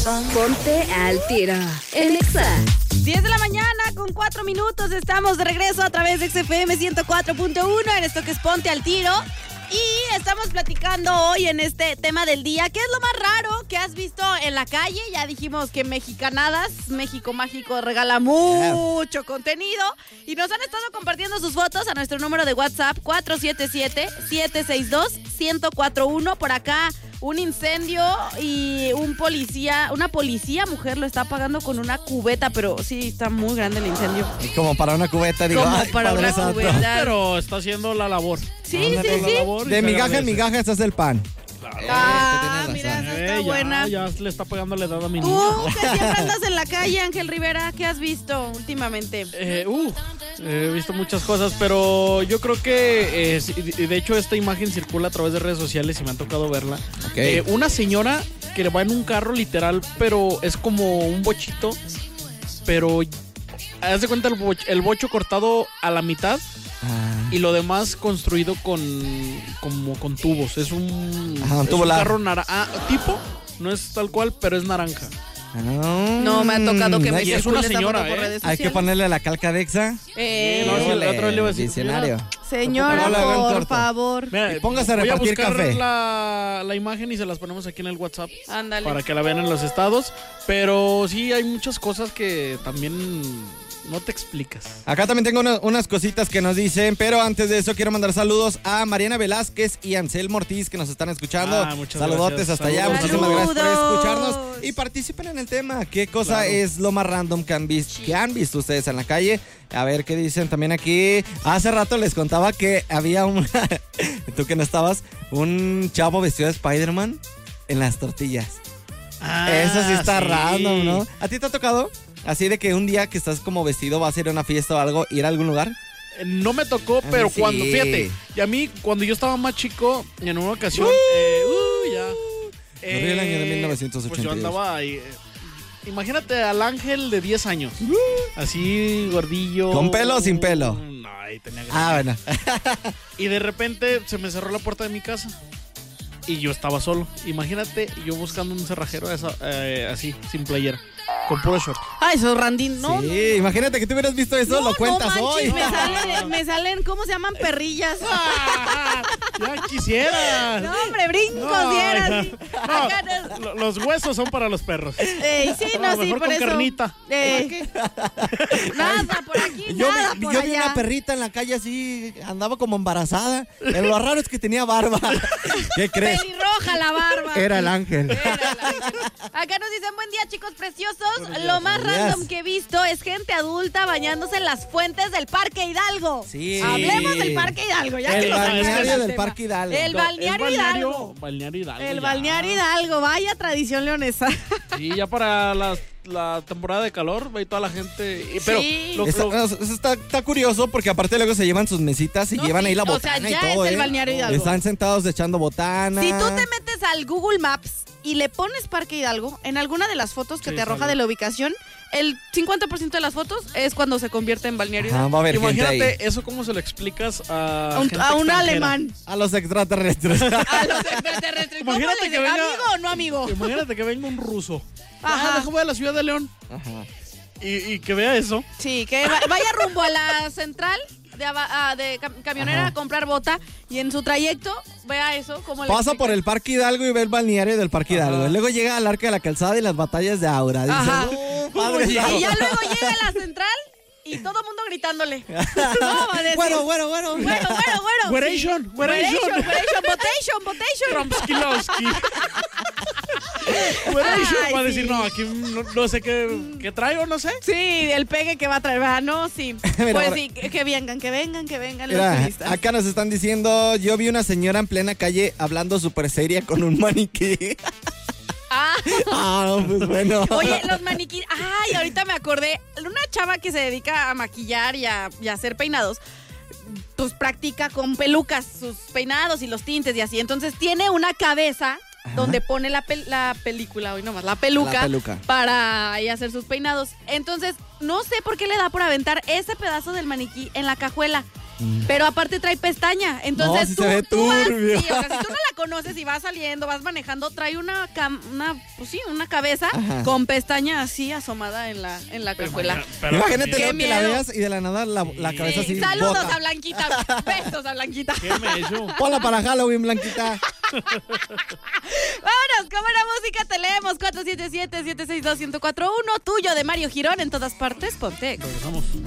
Ponte al tiro en Exa. 10 de la mañana con 4 minutos. Estamos de regreso a través de XFM 104.1 en esto que es Ponte al Tiro. Y estamos platicando hoy en este tema del día. ¿Qué es lo más raro que has visto en la calle? Ya dijimos que Mexicanadas, México Mágico regala mucho contenido. Y nos han estado compartiendo sus fotos a nuestro número de WhatsApp 477-762-1041. Por acá un incendio y una policía mujer lo está apagando con una cubeta, pero sí, está muy grande el incendio. Y como para una cubeta, digo, Como para una cubeta. Pero está haciendo la labor. Sí, sí, sí. De migaja en migaja se hace el pan. Claro. Mira, esa está buena. Ya le está pagando la edad a mi Tú, niño. que siempre andas en la calle, Ángel Rivera, ¿qué has visto últimamente? He visto muchas cosas, pero yo creo que, de hecho, esta imagen circula a través de redes sociales y me han tocado verla. Okay. Una señora que va en un carro literal, pero es como un bochito, pero haz de cuenta el bocho cortado a la mitad. Y lo demás construido con tubos. Es un tubo carro naranja. Tipo, no es tal cual, pero es naranja. No me ha tocado que me Y es una señora, por redes Hay que sociales. ponerle la calca de Exa. No, si el otro le iba a decir, Diccionario. Señora, No la hagan por corto. favor. Mira, Y póngase a voy repartir buscar café. La imagen y se las ponemos aquí en el WhatsApp. Ándale. Para que la vean en los estados. Pero sí, hay muchas cosas que también no te explicas. Acá también tengo unas cositas que nos dicen, pero antes de eso quiero mandar saludos a Mariana Velázquez y Anselmo Ortiz que nos están escuchando. Muchas Saludotes gracias. hasta allá, Saludos. muchísimas gracias por Saludos. escucharnos y participen en el tema. ¿Qué cosa es lo más random que han visto ustedes en la calle? A ver qué dicen también aquí. Hace rato les contaba que había tú que no estabas, un chavo vestido de Spider-Man en las tortillas. Eso sí está random, ¿no? ¿A ti te ha tocado? Así de que un día que estás como vestido, vas a ir a una fiesta o algo, ir a algún lugar. No me tocó, pero sí. cuando, fíjate, y a mí cuando yo estaba más chico, en una ocasión, Corría el año de 1982. Pues yo andaba ahí. Imagínate al Ángel de 10 años. Así, gordillo. ¿Con pelo o sin pelo? No, ahí tenía que Bueno. Y de repente se me cerró la puerta de mi casa. Y yo estaba solo. Imagínate yo buscando un cerrajero así, sin playera. Con puro short. Eso es randín, ¿no? Sí, imagínate que tú hubieras visto eso, lo cuentas no hoy. manches, me salen, ¿cómo se llaman? Perrillas. Ya quisiera. No, hombre, brincos, No, dieras. no. Acá Los huesos son para los perros. sí, A lo no, sí, mejor por con eso. carnita. Nada por aquí, Yo nada vi por allá. una perrita en la calle así, andaba como embarazada. Pero lo raro es que tenía barba. ¿Qué crees? Pelirroja la barba. Era el ángel. Acá nos dicen, buen día, chicos preciosos. Lo más random que he visto es gente adulta bañándose en las fuentes del Parque Hidalgo. Sí. Hablemos del Parque Hidalgo, ya que El nos balneario sacaste del el tema. Parque Hidalgo. El balneario Hidalgo. Balneario Hidalgo. El ya. balneario Hidalgo, vaya tradición leonesa. Sí, ya para la temporada de calor, va y toda la gente. Pero Sí. Está curioso porque aparte luego se llevan sus mesitas y No, llevan sí, ahí la o sea, botana ya y todo, es el balneario Hidalgo. Están sentados echando botana. Si tú te metes al Google Maps y le pones Parque Hidalgo, en alguna de las fotos que Sí, te arroja sale. de la ubicación, el 50% de las fotos es cuando se convierte en balneario Ajá, Hidalgo. va a haber gente imagínate ahí. eso, ¿cómo se lo explicas a A un extranjera? alemán. A los extraterrestres. A los extraterrestres. ¿Cómo Imagínate les que digo? venga- ¿Amigo o no amigo? Imagínate que venga un ruso. Ajá. Déjame a la ciudad de León. Ajá. Y que vea eso. Sí, que vaya rumbo a la central de camionera Ajá. a comprar bota y en su trayecto vea eso. Como Pasa por el Parque Hidalgo y ve el balneario del Parque Hidalgo. Ajá. Y luego llega al Arca de la Calzada y las batallas de Aura. Dice, Ajá. "Oh, padre Y santo". ya luego llega a la central y todo el mundo gritándole. No, va a decir, Bueno. Güero. Güeration, Sí. güeration. Botation. Tromskilowski. Güeration. Ay, Va a decir, sí. no, aquí no sé qué traigo, no sé. Sí, el pegue que va a traer. Ah, no, sí. Mira, Pues ahora- sí, que vengan los Mira, turistas. acá nos están diciendo, yo vi una señora en plena calle hablando súper seria con un maniquí. Ah, Pues bueno. oye, los maniquíes. Ay, ahorita me acordé. Una chava que se dedica a maquillar y a hacer peinados, pues practica con pelucas sus peinados y los tintes y así. Entonces tiene una cabeza donde pone la película, hoy nomás, la peluca. Para ahí hacer sus peinados. Entonces, no sé por qué le da por aventar ese pedazo del maniquí en la cajuela. Pero aparte trae pestaña. Entonces No, sí tú, se ve tú vas, turbio. sí, o sea, si tú no la conoces y vas saliendo, vas manejando, trae una cabeza Ajá. con pestaña así asomada en la cajuela. Imagínate Qué luego que la miedo. veas y de la nada la cabeza así. Saludos bota. a Blanquita. Besos a Blanquita. ¿Qué me echó? Ponla para Halloween, Blanquita. Vámonos, con buena música te leemos 477-762-1041, tuyo de Mario Girón en todas partes, ponte. Regresamos.